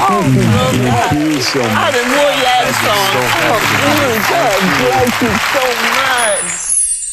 Thank you so much. Hallelujah song. God bless you so much.